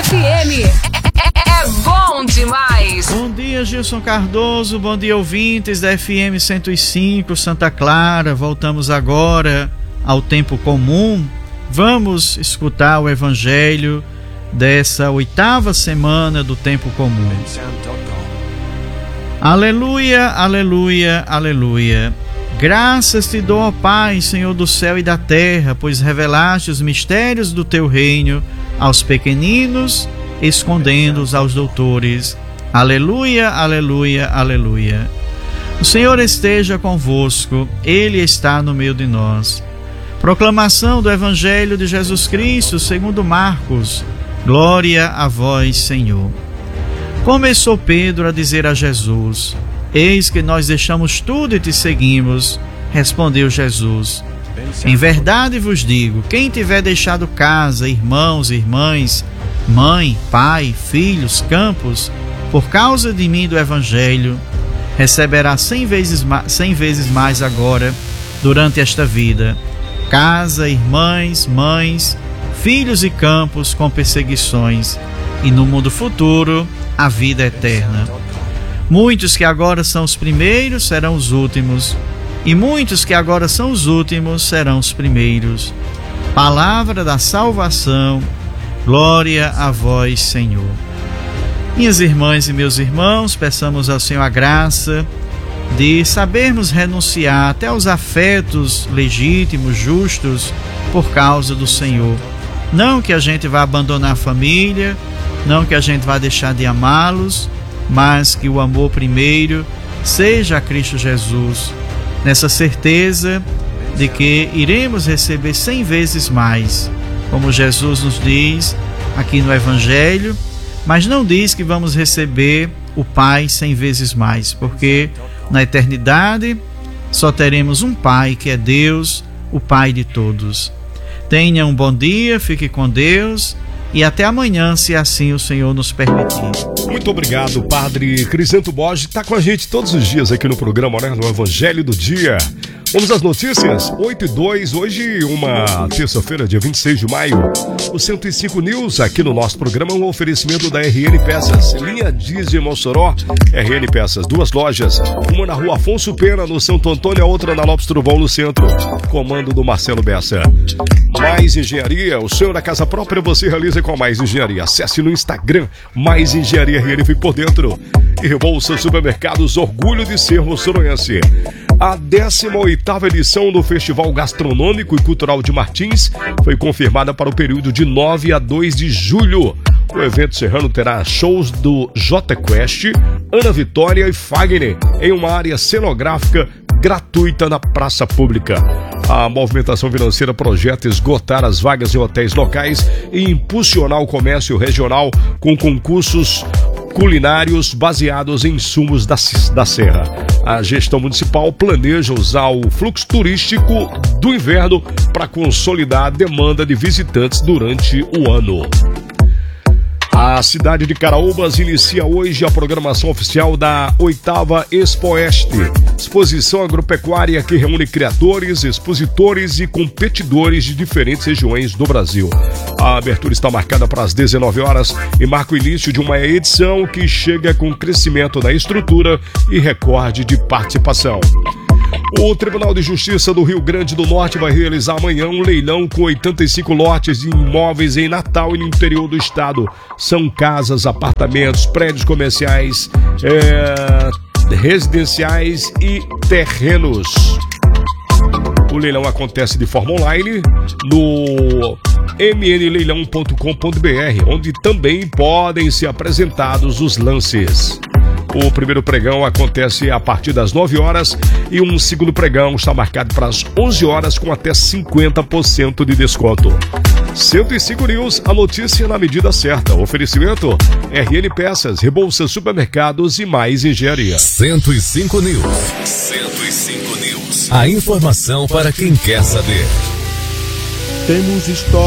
FM é bom demais. Bom dia, Gilson Cardoso, bom dia, ouvintes da FM 105 Santa Clara. Voltamos agora ao tempo comum. Vamos escutar o evangelho dessa 8ª semana do tempo comum. Aleluia, aleluia, aleluia. Graças te dou, ó Pai, Senhor do céu e da terra, pois revelaste os mistérios do teu reino aos pequeninos, escondendo-os aos doutores. Aleluia, aleluia, aleluia. O Senhor esteja convosco, Ele está no meio de nós. Proclamação do Evangelho de Jesus Cristo segundo Marcos. Glória a vós, Senhor. Começou Pedro a dizer a Jesus: Eis que nós deixamos tudo e te seguimos. Respondeu Jesus: Em verdade vos digo, quem tiver deixado casa, irmãos, irmãs, mãe, pai, filhos, campos, por causa de mim do Evangelho, receberá 100 vezes mais agora, durante esta vida, casa, irmãs, mães, filhos e campos com perseguições, e no mundo futuro, a vida eterna. Muitos que agora são os primeiros serão os últimos, e muitos que agora são os últimos serão os primeiros. Palavra da salvação, glória a vós, Senhor. Minhas irmãs e meus irmãos, peçamos ao Senhor a graça de sabermos renunciar até aos afetos legítimos, justos, por causa do Senhor. Não que a gente vá abandonar a família, não que a gente vá deixar de amá-los, mas que o amor primeiro seja a Cristo Jesus, nessa certeza de que iremos receber 100 vezes mais, como Jesus nos diz aqui no Evangelho, mas não diz que vamos receber o Pai 100 vezes mais, porque na eternidade só teremos um Pai, que é Deus, o Pai de todos. Tenha um bom dia, fique com Deus e até amanhã, se assim o Senhor nos permitir. Muito obrigado, Padre Crisanto Borges, está com a gente todos os dias aqui no programa, né, no Evangelho do Dia. Vamos às notícias, 8:02, hoje uma terça-feira, dia 26 de maio. O 105 News, aqui no nosso programa, um oferecimento da RN Peças, linha Diesel Mossoró, RN Peças, 2 lojas, uma na Rua Afonso Pena, no Santo Antônio, a outra na Lopes Trovão, no centro. Comando do Marcelo Bessa. Mais Engenharia, o sonho da casa própria você realiza com a Mais Engenharia. Acesse no Instagram, Mais Engenharia RN, fique por dentro. E Rebouça Supermercados, orgulho de ser moçoroense. A 18ª edição do Festival Gastronômico e Cultural de Martins foi confirmada para o período de 9 a 2 de julho. O evento serrano terá shows do J Quest, Ana Vitória e Fagner em uma área cenográfica gratuita na praça pública. A movimentação financeira projeta esgotar as vagas em hotéis locais e impulsionar o comércio regional com concursos culinários baseados em insumos da Serra. A gestão municipal planeja usar o fluxo turístico do inverno para consolidar a demanda de visitantes durante o ano. A cidade de Caraúbas inicia hoje a programação oficial da 8ª Expoeste, exposição agropecuária que reúne criadores, expositores e competidores de diferentes regiões do Brasil. A abertura está marcada para as 19 horas e marca o início de uma edição que chega com crescimento na estrutura e recorde de participação. O Tribunal de Justiça do Rio Grande do Norte vai realizar amanhã um leilão com 85 lotes de imóveis em Natal e no interior do estado. São casas, apartamentos, prédios comerciais, residenciais e terrenos. O leilão acontece de forma online no mnleilão.com.br, onde também podem ser apresentados os lances. O primeiro pregão acontece a partir das 9 horas e um segundo pregão está marcado para as 11 horas com até 50% de desconto. 105 News, a notícia na medida certa. Oferecimento RN Peças, Rebouça Supermercados e Mais Engenharia. 105 News. 105 News. A informação para quem quer saber. Temos história.